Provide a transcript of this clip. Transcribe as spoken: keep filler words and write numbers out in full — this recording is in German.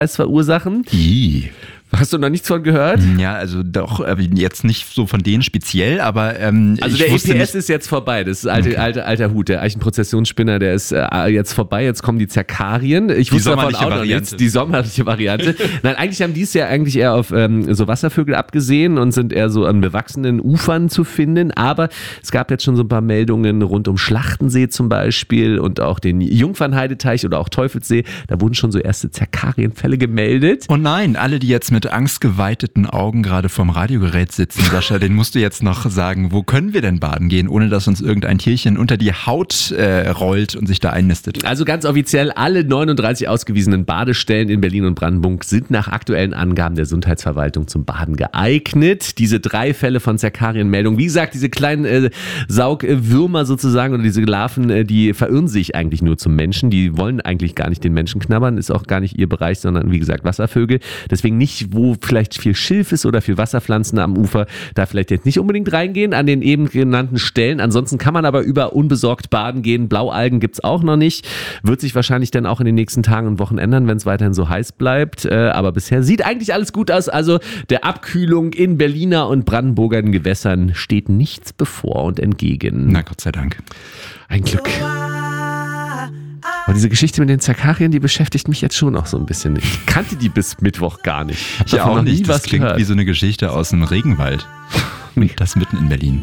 verursachen. I. Hast du noch nichts von gehört? Ja, also doch, jetzt nicht so von denen speziell, aber ähm, Also ich der E wusste P S nicht, ist jetzt vorbei, das ist alte, Okay. alte, alter Hut, der Eichenprozessionsspinner, der ist äh, jetzt vorbei, jetzt kommen die Zerkarien. Ich Die wusste davon sommerliche auch noch Variante. nichts, die sommerliche Variante. Nein, eigentlich haben die es ja eigentlich eher auf ähm, so Wasservögel abgesehen und sind eher so an bewachsenen Ufern zu finden, aber es gab jetzt schon so ein paar Meldungen rund um Schlachtensee zum Beispiel und auch den Jungfernheideteich oder auch Teufelssee, da wurden schon so erste Zerkarienfälle gemeldet. oh nein, alle, die jetzt mit angstgeweiteten Augen gerade vorm Radiogerät sitzen, Sascha, den musst du jetzt noch sagen, wo können wir denn baden gehen, ohne dass uns irgendein Tierchen unter die Haut äh, rollt und sich da einnistet. Also ganz offiziell, alle neununddreißig ausgewiesenen Badestellen in Berlin und Brandenburg sind nach aktuellen Angaben der Gesundheitsverwaltung zum Baden geeignet. Diese drei Fälle von Zerkarienmeldungen, wie gesagt, diese kleinen äh, Saugwürmer sozusagen oder diese Larven, äh, die verirren sich eigentlich nur zum Menschen. Die wollen eigentlich gar nicht den Menschen knabbern, ist auch gar nicht ihr Bereich, sondern wie gesagt Wasservögel. Deswegen nicht, wo vielleicht viel Schilf ist oder viel Wasserpflanzen am Ufer, da vielleicht jetzt nicht unbedingt reingehen an den eben genannten Stellen. Ansonsten kann man aber über unbesorgt baden gehen. Blaualgen gibt's auch noch nicht. Wird sich wahrscheinlich dann auch in den nächsten Tagen und Wochen ändern, wenn es weiterhin so heiß bleibt. Äh, aber bisher sieht eigentlich alles gut aus. Also der Abkühlung in Berliner und Brandenburger Gewässern steht nichts bevor und entgegen. Na Gott sei Dank. Ein Glück. Aber diese Geschichte mit den Zerkarien, die beschäftigt mich jetzt schon auch so ein bisschen. Ich kannte die bis Mittwoch gar nicht. Hab Ich davon auch noch nie nicht, das was klingt gehört. wie so eine Geschichte aus dem Regenwald. Das mitten in Berlin.